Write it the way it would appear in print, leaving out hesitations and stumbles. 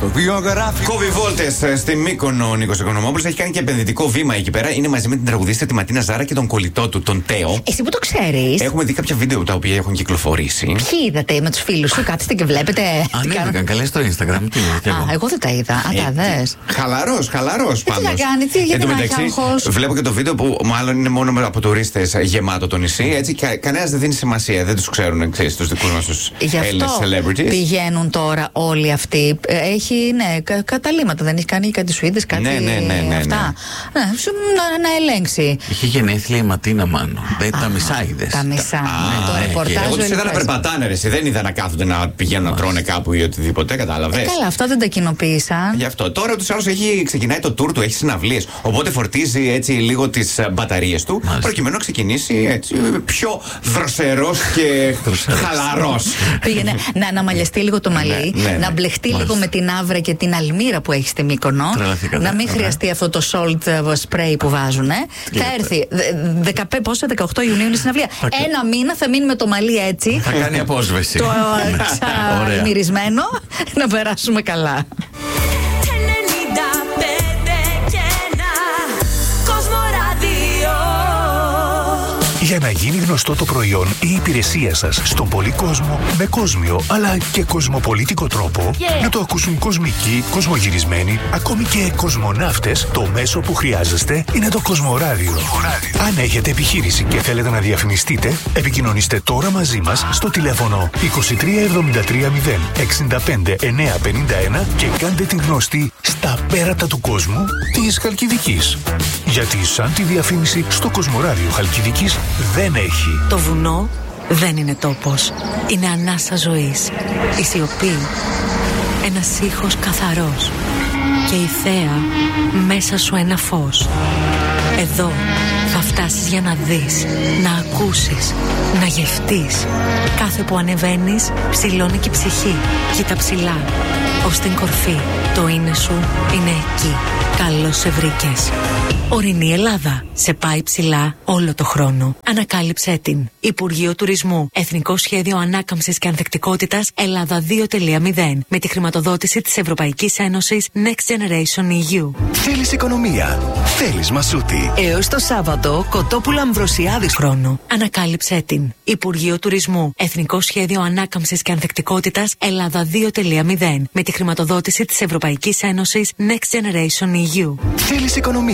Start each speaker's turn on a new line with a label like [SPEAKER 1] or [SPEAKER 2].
[SPEAKER 1] στο βιογραφικό.
[SPEAKER 2] Κόβει βόλτες στη Μύκονο ο Νίκος Οικονομόπουλος. Έχει κάνει και επενδυτικό βήμα εκεί πέρα. Είναι μαζί με την τραγουδίστρια τη Ματίνα Ζάρα και τον κολλητό του, τον Τέο.
[SPEAKER 3] Εσύ που το ξέρεις.
[SPEAKER 2] Έχουμε δει κάποια βίντεο τα οποία έχουν κυκλοφορήσει.
[SPEAKER 3] Ποιοι είδατε με τους φίλους σου, κάτσετε και βλέπετε.
[SPEAKER 1] Ανέβηκαν καλές στο Instagram. Τι
[SPEAKER 3] εγώ δεν τα είδα. Τα δες.
[SPEAKER 2] Χαλαρός πάντως.
[SPEAKER 3] Τι να κάνει, γιατί να έχει άγχος.
[SPEAKER 2] Βλέπω και το βίντεο που μάλλον είναι μόνο από τουρίστες γεμάτο το νησί. Έτσι, κανένας δεν δίνει σημασία. Δεν τους ξέρουν, ξέρεις, τους δικούς μας τους Έλληνες celebrities.
[SPEAKER 3] Πηγαίνουν τώρα όλοι αυτοί. Έχει, καταλήμματα. Δεν έχει κάνει κάτι Σουίδες, κάτι.
[SPEAKER 2] Ναι.
[SPEAKER 3] Αυτά. Να ελέγξει.
[SPEAKER 1] Είχε γενέθλια η Ματίνα, μάλλον. Τα μισά είδες.
[SPEAKER 3] Τα μισά. Το ρεπορτάζ.
[SPEAKER 2] Εγώ τους είδα να περπατάνε, ρε. Δεν είδα να κάθονται να πηγαίνουν να τρώνε κάπου ή οτιδήποτε. Κατάλαβες.
[SPEAKER 3] Καλά, αυτό δεν τα κοινοποίησαν.
[SPEAKER 2] Γι' αυτό. Τώρα ούτως ή άλλως ξεκινάει το tour του, έχει συναυλίες. Οπότε φορτίζει έτσι λίγο τις μπαταρίες του, προκειμένου να ξεκινήσει έτσι πιο δροσερός και χαλαρός.
[SPEAKER 3] Πήγαινε να αναμαλιαστεί λίγο το μαλλί, να μπλεχτεί λίγο με την άβρα και την αλμύρα που έχει στη Μύκονο. Να μην χρειαστεί αυτό το salt spray που βάζουν. Θα έρθει 18 Ιουνίου είναι η συναυλία. Ένα μήνα θα μείνει με το μαλλί έτσι.
[SPEAKER 1] Θα κάνει απόσβεση.
[SPEAKER 3] Το ξαμυρισμένο. Να περάσουμε καλά.
[SPEAKER 4] Για να γίνει γνωστό το προϊόν ή η υπηρεσία σας στον πολύ κόσμο με κόσμιο αλλά και κοσμοπολίτικο τρόπο, να το ακούσουν κοσμικοί, κοσμογυρισμένοι, ακόμη και κοσμοναύτες, το μέσο που χρειάζεστε είναι το Κοσμοράδιο. Αν έχετε επιχείρηση και θέλετε να διαφημιστείτε, επικοινωνήστε τώρα μαζί μας στο τηλέφωνο 23 73 0 65 951 και κάντε την γνωστή στα πέρατα του κόσμου της Χαλκιδικής. Γιατί σαν τη διαφήμιση στο Κοσμοράδιο Χαλκιδικής δεν έχει.
[SPEAKER 5] Το βουνό δεν είναι τόπος. Είναι ανάσα ζωής. Η σιωπή. Ένας ήχος καθαρός. Και η θέα μέσα σου ένα φως. Εδώ θα φτάσεις για να δεις, να ακούσεις, να γευτείς. Κάθε που ανεβαίνεις ψηλώνει και η ψυχή. Κοίτα ψηλά, ως την κορφή. Το είναι σου είναι εκεί. Καλώς σε βρήκες. Ορεινή Ελλάδα. Σε πάει ψηλά όλο το χρόνο. Ανακάλυψέ την. Υπουργείο Τουρισμού. Εθνικό Σχέδιο Ανάκαμψης και Ανθεκτικότητας Ελλάδα 2.0. Με τη χρηματοδότηση της Ευρωπαϊκής Ένωσης Next Generation EU.
[SPEAKER 4] Θέλεις οικονομία. Θέλεις μασούτη.
[SPEAKER 5] Έως το Σάββατο, Κοτόπουλα Αμβροσιάδης χρόνο. Ανακάλυψέ την. Υπουργείο Τουρισμού. Εθνικό Σχέδιο Ανάκαμψης και Ανθεκτικότητας Ελλάδα 2.0. Με τη χρηματοδότηση της Ευρωπαϊκής Ένωσης Next Generation EU.
[SPEAKER 4] Θέλεις οικονομία.